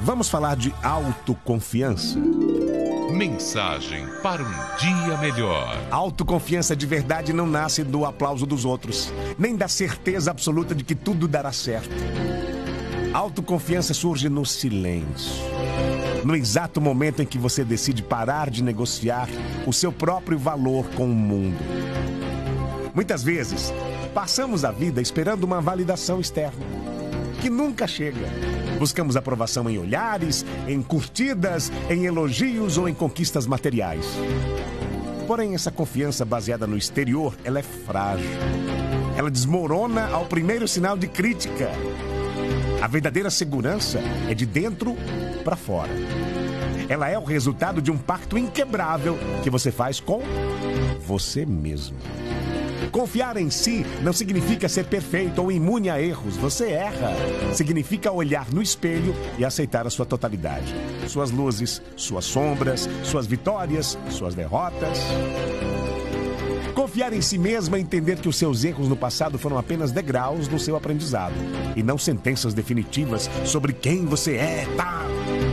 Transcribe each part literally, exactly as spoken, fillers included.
Vamos falar de autoconfiança. Mensagem para um dia melhor. Autoconfiança de verdade não nasce do aplauso dos outros, nem da certeza absoluta de que tudo dará certo. Autoconfiança surge no silêncio. No exato momento em que você decide parar de negociar o seu próprio valor com o mundo. Muitas vezes, passamos a vida esperando uma validação externa, que nunca chega. Buscamos aprovação em olhares, em curtidas, em elogios ou em conquistas materiais. Porém, essa confiança baseada no exterior, ela é frágil. Ela desmorona ao primeiro sinal de crítica. A verdadeira segurança é de dentro para fora. Ela é o resultado de um pacto inquebrável que você faz com você mesmo. Confiar em si não significa ser perfeito ou imune a erros. Você erra. Significa olhar no espelho e aceitar a sua totalidade. Suas luzes, suas sombras, suas vitórias, suas derrotas. Confiar em si mesmo é entender que os seus erros no passado foram apenas degraus no seu aprendizado e não sentenças definitivas sobre quem você é, tá?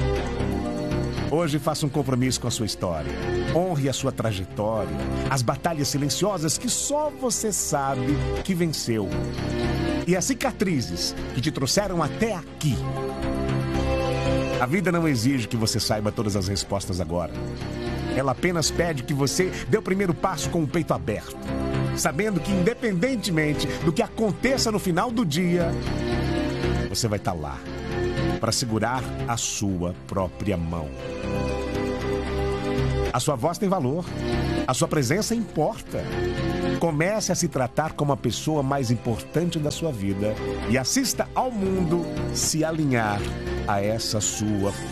Hoje faça um compromisso com a sua história. Honre a sua trajetória, as batalhas silenciosas que só você sabe que venceu e as cicatrizes que te trouxeram até aqui. A vida não exige que você saiba todas as respostas agora. Ela apenas pede que você dê o primeiro passo com o peito aberto, sabendo que independentemente do que aconteça no final do dia, você vai estar lá para segurar a sua própria mão. A sua voz tem valor, a sua presença importa. Comece a se tratar como a pessoa mais importante da sua vida e assista ao mundo se alinhar a essa sua